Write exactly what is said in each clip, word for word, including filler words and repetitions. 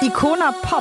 Icona Pop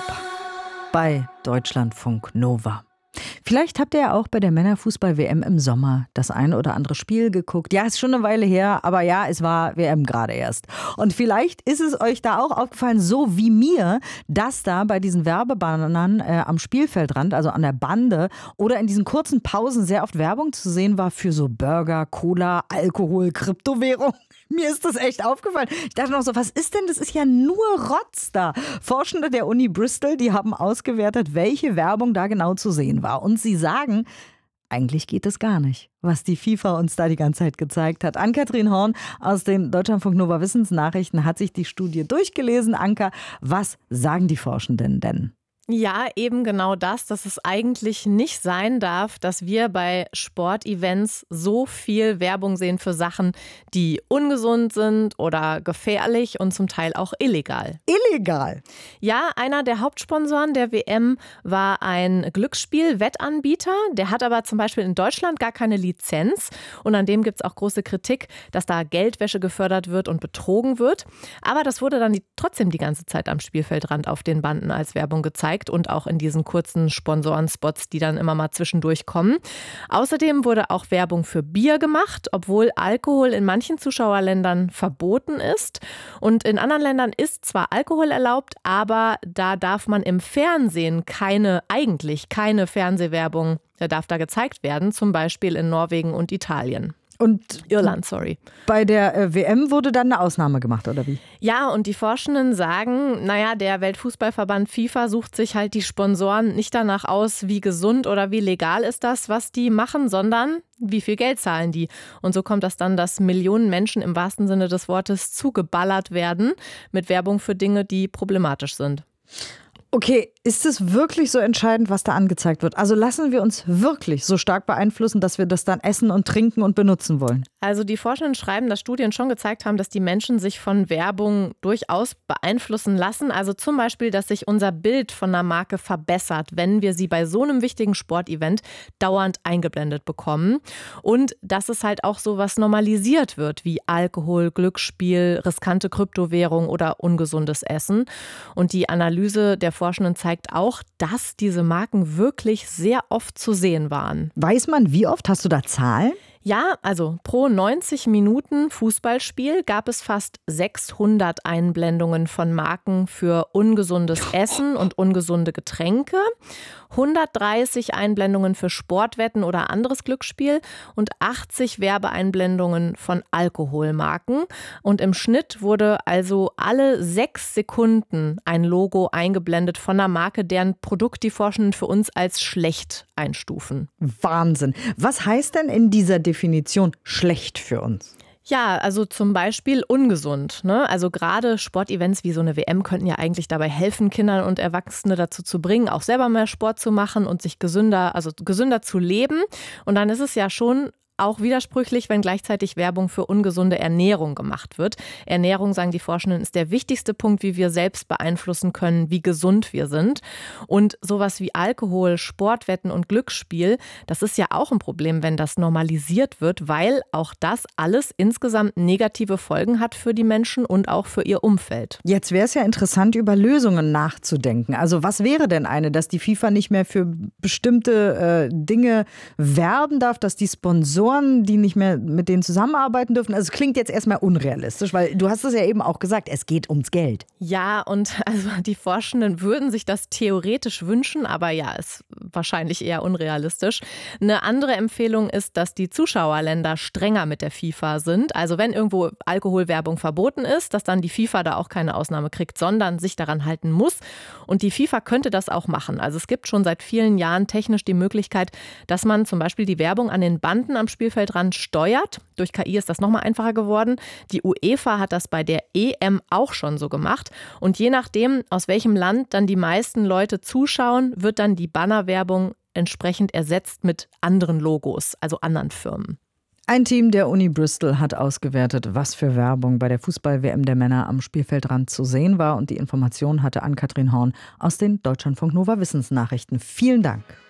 bei Deutschlandfunk Nova. Vielleicht habt ihr ja auch bei der Männerfußball-W M im Sommer das ein oder andere Spiel geguckt. Ja, ist schon eine Weile her, aber ja, es war W M gerade erst. Und vielleicht ist es euch da auch aufgefallen, so wie mir, dass da bei diesen Werbebannern äh, am Spielfeldrand, also an der Bande oder in diesen kurzen Pausen sehr oft Werbung zu sehen war für so Burger, Cola, Alkohol, Kryptowährung. Mir ist das echt aufgefallen. Ich dachte noch so, was ist denn? Das ist ja nur Rotz da. Forschende der Uni Bristol, die haben ausgewertet, welche Werbung da genau zu sehen war. Und sie sagen, eigentlich geht es gar nicht, was die FIFA uns da die ganze Zeit gezeigt hat. Ann-Kathrin Horn aus den Deutschlandfunk Nova Wissensnachrichten hat sich die Studie durchgelesen. Anka, was sagen die Forschenden denn? Ja, eben genau das, dass es eigentlich nicht sein darf, dass wir bei Sportevents so viel Werbung sehen für Sachen, die ungesund sind oder gefährlich und zum Teil auch illegal. Illegal? Ja, einer der Hauptsponsoren der W M war ein Glücksspiel-Wettanbieter. Der hat aber zum Beispiel in Deutschland gar keine Lizenz und an dem gibt es auch große Kritik, dass da Geldwäsche gefördert wird und betrogen wird. Aber das wurde dann die, trotzdem die ganze Zeit am Spielfeldrand auf den Banden als Werbung gezeigt. Und auch in diesen kurzen Sponsorenspots, die dann immer mal zwischendurch kommen. Außerdem wurde auch Werbung für Bier gemacht, obwohl Alkohol in manchen Zuschauerländern verboten ist. Und in anderen Ländern ist zwar Alkohol erlaubt, aber da darf man im Fernsehen keine, eigentlich keine Fernsehwerbung, darf da gezeigt werden, zum Beispiel in Norwegen und Italien. Und Irland, sorry. Bei der äh, W M wurde dann eine Ausnahme gemacht, oder wie? Ja, und die Forschenden sagen, naja, der Weltfußballverband FIFA sucht sich halt die Sponsoren nicht danach aus, wie gesund oder wie legal ist das, was die machen, sondern wie viel Geld zahlen die. Und so kommt das dann, dass Millionen Menschen im wahrsten Sinne des Wortes zugeballert werden mit Werbung für Dinge, die problematisch sind. Okay, ist es wirklich so entscheidend, was da angezeigt wird? Also lassen wir uns wirklich so stark beeinflussen, dass wir das dann essen und trinken und benutzen wollen? Also die Forschenden schreiben, dass Studien schon gezeigt haben, dass die Menschen sich von Werbung durchaus beeinflussen lassen. Also zum Beispiel, dass sich unser Bild von einer Marke verbessert, wenn wir sie bei so einem wichtigen Sportevent dauernd eingeblendet bekommen. Und dass es halt auch sowas normalisiert wird, wie Alkohol, Glücksspiel, riskante Kryptowährung oder ungesundes Essen. Und die Analyse der Forschenden zeigt auch, dass diese Marken wirklich sehr oft zu sehen waren. Weiß man, wie oft? Hast du da Zahlen? Ja, also pro neunzig Minuten Fußballspiel gab es fast sechshundert Einblendungen von Marken für ungesundes Essen und ungesunde Getränke, hundertdreißig Einblendungen für Sportwetten oder anderes Glücksspiel und achtzig Werbeeinblendungen von Alkoholmarken. Und im Schnitt wurde also alle sechs Sekunden ein Logo eingeblendet von einer Marke, deren Produkt die Forschenden für uns als schlecht einstufen. Wahnsinn. Was heißt denn in dieser Definition schlecht für uns? Ja, also zum Beispiel ungesund, ne? Also gerade Sportevents wie so eine W M könnten ja eigentlich dabei helfen, Kindern und Erwachsene dazu zu bringen, auch selber mehr Sport zu machen und sich gesünder, also gesünder zu leben. Und dann ist es ja schon auch widersprüchlich, wenn gleichzeitig Werbung für ungesunde Ernährung gemacht wird. Ernährung, sagen die Forschenden, ist der wichtigste Punkt, wie wir selbst beeinflussen können, wie gesund wir sind. Und sowas wie Alkohol, Sportwetten und Glücksspiel, das ist ja auch ein Problem, wenn das normalisiert wird, weil auch das alles insgesamt negative Folgen hat für die Menschen und auch für ihr Umfeld. Jetzt wäre es ja interessant, über Lösungen nachzudenken. Also was wäre denn eine, dass die FIFA nicht mehr für bestimmte äh, Dinge werben darf, dass die Sponsoren, die nicht mehr mit denen zusammenarbeiten dürfen. Also es klingt jetzt erstmal unrealistisch, weil du hast es ja eben auch gesagt, es geht ums Geld. Ja, und also die Forschenden würden sich das theoretisch wünschen, aber ja, ist wahrscheinlich eher unrealistisch. Eine andere Empfehlung ist, dass die Zuschauerländer strenger mit der FIFA sind. Also wenn irgendwo Alkoholwerbung verboten ist, dass dann die FIFA da auch keine Ausnahme kriegt, sondern sich daran halten muss. Und die FIFA könnte das auch machen. Also es gibt schon seit vielen Jahren technisch die Möglichkeit, dass man zum Beispiel die Werbung an den Banden am Spielfeldrand steuert. Durch K I ist das nochmal einfacher geworden. Die UEFA hat das bei der E M auch schon so gemacht. Und je nachdem, aus welchem Land dann die meisten Leute zuschauen, wird dann die Bannerwerbung entsprechend ersetzt mit anderen Logos, also anderen Firmen. Ein Team der Uni Bristol hat ausgewertet, was für Werbung bei der Fußball-W M der Männer am Spielfeldrand zu sehen war. Und die Information hatte Ann-Kathrin Horn aus den Deutschlandfunk Nova Wissensnachrichten. Vielen Dank.